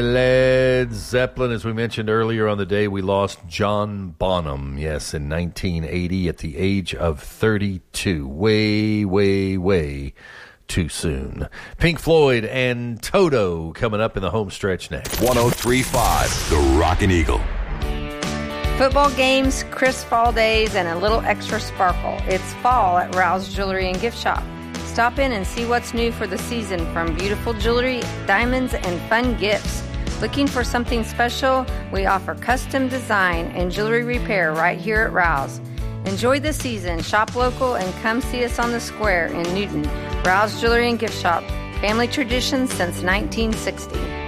Led Zeppelin, as we mentioned earlier on the day, we lost John Bonham, yes, in 1980 at the age of 32. Way too soon. Pink Floyd and Toto coming up in the home stretch next. 103.5, The Rockin' Eagle. Football games, crisp fall days, and a little extra sparkle. It's fall at Rouse Jewelry and Gift Shop. Stop in and see what's new for the season, from beautiful jewelry, diamonds, and fun gifts. Looking for something special? We offer custom design and jewelry repair right here at Rouse. Enjoy the season, shop local, and come see us on the square in Newton. Rouse Jewelry and Gift Shop, family tradition since 1960.